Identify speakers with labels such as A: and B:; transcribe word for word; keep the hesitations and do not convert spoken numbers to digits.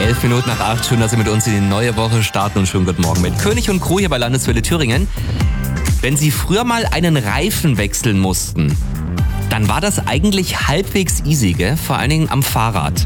A: Elf Minuten nach acht, schön, dass Sie mit uns in die neue Woche starten und schönen guten Morgen mit König und Crew hier bei Landeswelle Thüringen. Wenn Sie früher mal einen Reifen wechseln mussten, dann war das eigentlich halbwegs easy, gell? Vor allen Dingen am Fahrrad.